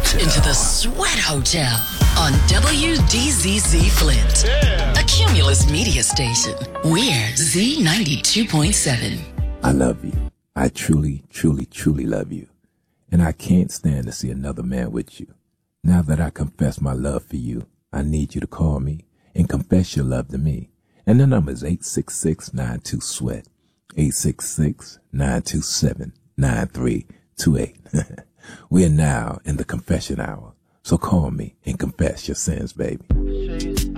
into the Sweat Hotel on WDZZ Flint. Yeah. A Cumulus media station. We're Z92.7. I love you. I truly, truly, truly love you. And I can't stand to see another man with you. Now that I confess my love for you, I need you to call me and confess your love to me. And the number is 866-92-SWEAT. 866-927-9328. We are now in the confession hour. So call me and confess your sins, baby.